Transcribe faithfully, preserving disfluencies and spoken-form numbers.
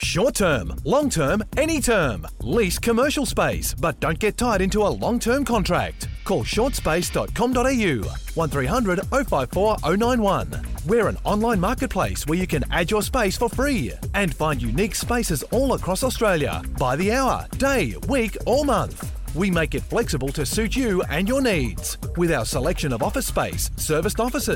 Short term, long term, any term. Lease commercial space, but don't get tied into a long-term contract. Call short space dot com dot a u, one three hundred oh five four oh nine one. We're an online marketplace where you can add your space for free and find unique spaces all across Australia by the hour, day, week or month. We make it flexible to suit you and your needs with our selection of office space, serviced offices,